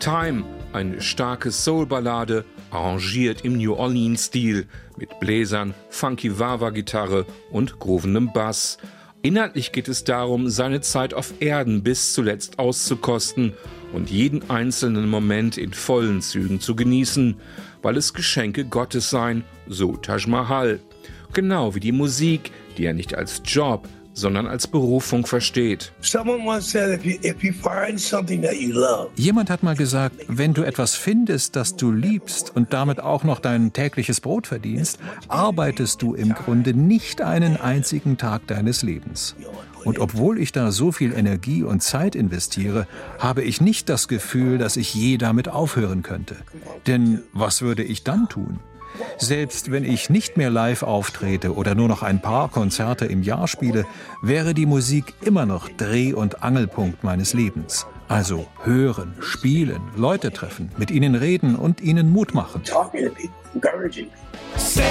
Time, eine starke Soul-Ballade, arrangiert im New Orleans-Stil, mit Bläsern, funky Wah-Wah-Gitarre und groovendem Bass. Inhaltlich geht es darum, seine Zeit auf Erden bis zuletzt auszukosten und jeden einzelnen Moment in vollen Zügen zu genießen, weil es Geschenke Gottes seien, so Taj Mahal. Genau wie die Musik, die er nicht als Job, sondern als Berufung versteht. Jemand hat mal gesagt, wenn du etwas findest, das du liebst und damit auch noch dein tägliches Brot verdienst, arbeitest du im Grunde nicht einen einzigen Tag deines Lebens. Und obwohl ich da so viel Energie und Zeit investiere, habe ich nicht das Gefühl, dass ich je damit aufhören könnte. Denn was würde ich dann tun? Selbst wenn ich nicht mehr live auftrete oder nur noch ein paar Konzerte im Jahr spiele, wäre die Musik immer noch Dreh- und Angelpunkt meines Lebens. Also hören, spielen, Leute treffen, mit ihnen reden und ihnen Mut machen.